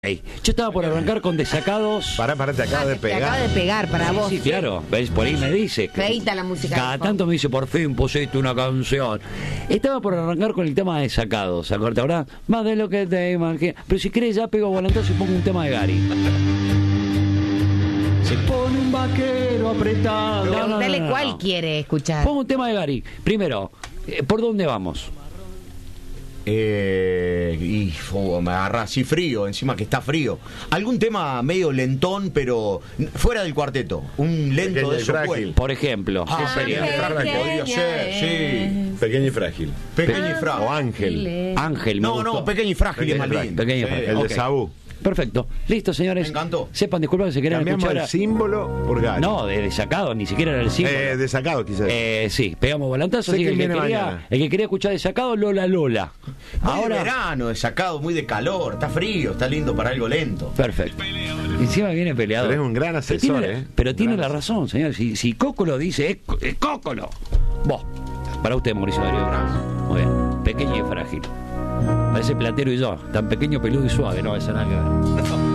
Yo estaba por arrancar con Desacados. Pará, te acaba de pegar. Te acaba de pegar para vos. Sí, claro. ¿Ves? Por ahí me dice. Feita la música. Cada tanto me dice, por fin pusiste una canción. Estaba por arrancar con el tema de Desacados. ¿Acordás? Ahora, más de lo que te imaginas. Pero si querés, ya pego volantazo y pongo un tema de Gary. Se pone un vaquero apretado. Preguntale cuál quiere escuchar. Pongo un tema de Gary. Primero, ¿por dónde vamos? Me agarra así frío, encima que está frío. Algún tema medio lentón, pero fuera del cuarteto. Un lento Pequeño de y eso. frágil. Por ejemplo. ¿Qué sería? Podría ser, sí. Pequeño y frágil. Pequeño y frágil. O Ángel. Ángel, me No, gustó. pequeño y frágil es más lindo. Pequeño y frágil. El Ok. de Sabú. Perfecto. Listo, señores. Me encantó. Sepan, disculpen que se quieran Cambiamos escuchar. el símbolo por Gary. No, de Desacados, ni siquiera era el símbolo. Desacado quizás. Sí, pegamos volantazo. Sé Así que quién viene mañana. el que quería escuchar Desacados, Lola Lola. Muy de verano, de sacado, muy de calor. Está frío, está lindo para algo lento. Perfecto. Encima viene peleado. Pero es un gran asesor, Pero tiene la razón, señor. Si Coco lo dice, es Coco lo. Vos, para usted, Mauricio Darío. Muy bien. Pequeño y frágil. Parece Platero y yo. Tan pequeño, peludo y suave. No, eso nada que ver.